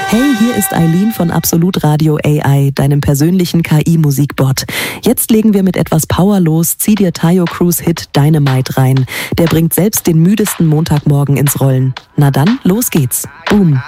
Hey, hier ist Eileen von Absolut Radio AI, deinem persönlichen KI-Musikbot. Jetzt legen wir mit etwas Power los, zieh dir Tayo Cruz Hit Dynamite rein. Der bringt selbst den müdesten Montagmorgen ins Rollen. Na dann, los geht's. Boom.